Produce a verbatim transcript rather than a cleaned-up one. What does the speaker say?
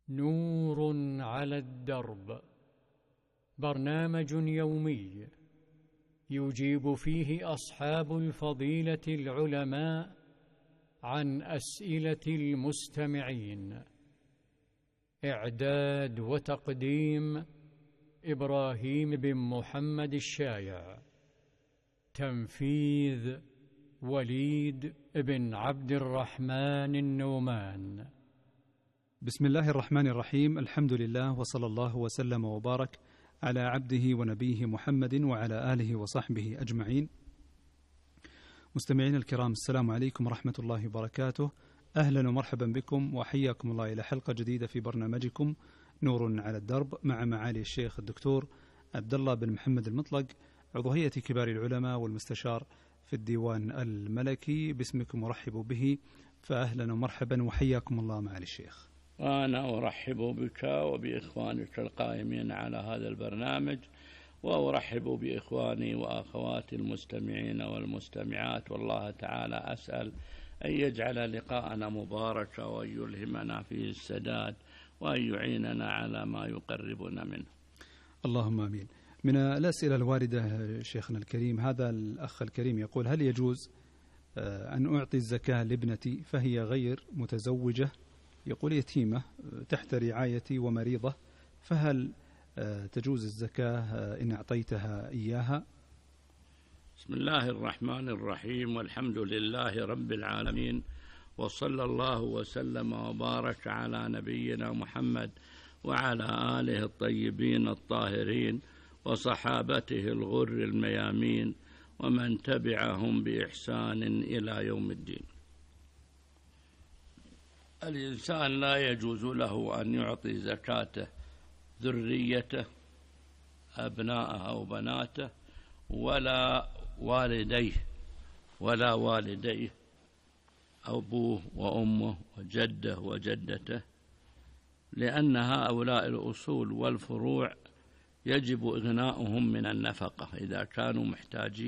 نور على الدرب، برنامج يومي يجيب فيه أصحاب الفضيلة العلماء عن أسئلة المستمعين. إعداد وتقديم إبراهيم بن محمد الشايع. تنفيذ وليد بن عبد الرحمن النومان. بسم الله الرحمن الرحيم. الحمد لله، وصلى الله وسلم وبارك على عبده ونبيه محمد وعلى آله وصحبه أجمعين. مستمعين الكرام، السلام عليكم ورحمة الله وبركاته. أهلا ومرحبا بكم وحياكم الله إلى حلقة جديدة في برنامجكم نور على الدرب، مع معالي الشيخ الدكتور عبد الله بن محمد المطلق، عضو هيئة كبار العلماء والمستشار في الديوان الملكي. باسمكم ورحب به، فأهلا ومرحبا وحياكم الله معالي الشيخ. وأنا أرحب بك وبإخوانك القائمين على هذا البرنامج، وأرحب بإخواني وأخواتي المستمعين والمستمعات، والله تعالى أسأل أن يجعل لقاءنا مباركا، وأن يلهمنا فيه السداد، وأن يعيننا على ما يقربنا منه. اللهم آمين. من الأسئلة الواردة شيخنا الكريم، هذا الأخ الكريم يقول: هل يجوز أن أعطي الزكاة لابنتي فهي غير متزوجة؟ يقول يتيمة تحت رعايتي ومريضة، فهل تجوز الزكاة إن أعطيتها إياها؟ بسم الله الرحمن الرحيم، والحمد لله رب العالمين، وصلى الله وسلم وبارك على نبينا محمد وعلى آله الطيبين الطاهرين وصحابته الغر الميامين ومن تبعهم بإحسان إلى يوم الدين. الإنسان لا يجوز له أن يعطي زكاته ذريته، أبناءه أو بناته، ولا والديه ولا والديه أبوه وأمه وجده وجدته، لأن هؤلاء الأصول والفروع يجب إغناؤهم من النفقة إذا كانوا محتاجين